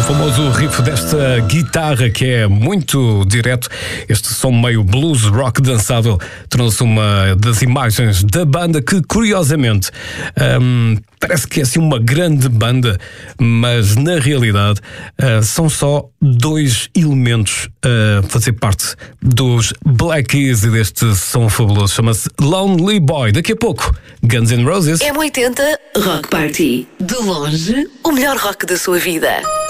famoso riff desta guitarra que é muito direto. Este som meio blues rock dançável tornou-se uma das imagens da banda que, curiosamente, parece que é assim uma grande banda, mas na realidade são só dois elementos a fazer parte dos Black Keys e deste som fabuloso. Chama-se Lonely Boy. Daqui a pouco, Guns N' Roses. M80 Rock Party. De longe, o melhor rock da sua vida.